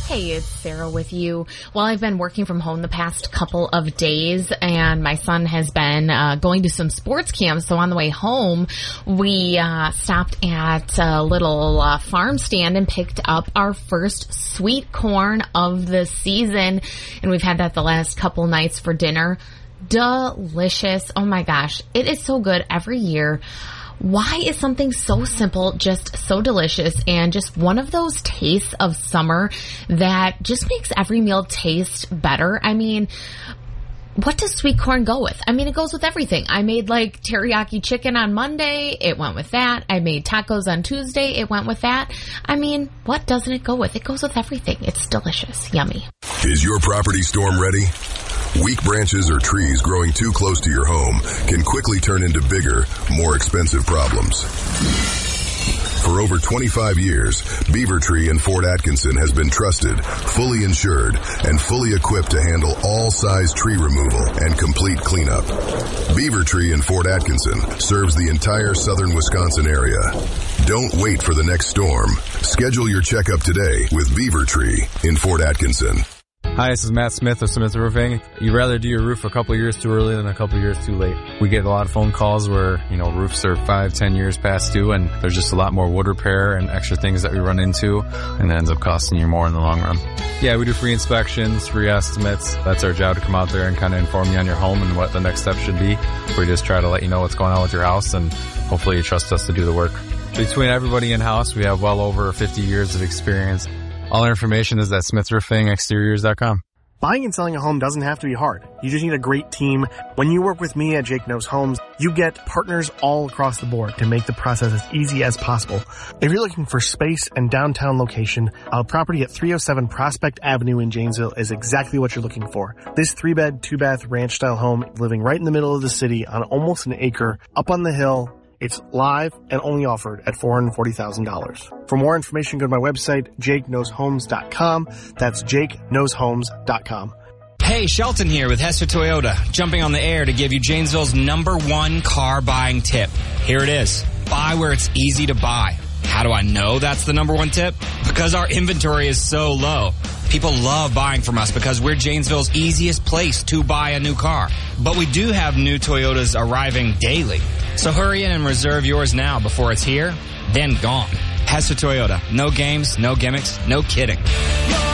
Hey, it's Sarah with you. Well, I've been working from home the past couple of days, and my son has been going to some sports camps. So on the way home, we stopped at a little farm stand and picked up our first sweet corn of the season. And we've had that the last couple nights for dinner. Delicious. Oh my gosh. It is so good every year. Why is something so simple just so delicious and just one of those tastes of summer that just makes every meal taste better? I mean, what does sweet corn go with? I mean, it goes with everything. I made like teriyaki chicken on Monday. It went with that. I made tacos on Tuesday. It went with that. I mean, what doesn't it go with? It goes with everything. It's delicious. Yummy. Is your property storm ready? Weak branches or trees growing too close to your home can quickly turn into bigger, more expensive problems. For over 25 years, Beaver Tree in Fort Atkinson has been trusted, fully insured, and fully equipped to handle all size tree removal and complete cleanup. Beaver Tree in Fort Atkinson serves the entire southern Wisconsin area. Don't wait for the next storm. Schedule your checkup today with Beaver Tree in Fort Atkinson. Hi, this is Matt Smith of Smith Roofing. You'd rather do your roof a couple years too early than a couple years too late. We get a lot of phone calls where, roofs are 5-10 years past due, and there's just a lot more wood repair and extra things that we run into, and it ends up costing you more in the long run. Yeah, we do free inspections, free estimates. That's our job, to come out there and kind of inform you on your home and what the next step should be. We just try to let you know what's going on with your house, and hopefully you trust us to do the work. Between everybody in-house, we have well over 50 years of experience. All our information is at smithroofingexteriors.com. Buying and selling a home doesn't have to be hard. You just need a great team. When you work with me at Jake Knows Homes, you get partners all across the board to make the process as easy as possible. If you're looking for space and downtown location, our property at 307 Prospect Avenue in Janesville is exactly what you're looking for. This 3-bed, 2-bath ranch-style home living right in the middle of the city on almost an acre, up on the hill. It's live and only offered at $440,000. For more information, go to my website, jakeknowshomes.com. That's jakeknowshomes.com. Hey, Shelton here with Hester Toyota, jumping on the air to give you Janesville's #1 car buying tip. Here it is. Buy where it's easy to buy. How do I know that's the #1 tip? Because our inventory is so low. People love buying from us because we're Janesville's easiest place to buy a new car. But we do have new Toyotas arriving daily. So hurry in and reserve yours now before it's here, then gone. Hester Toyota. No games, no gimmicks, no kidding.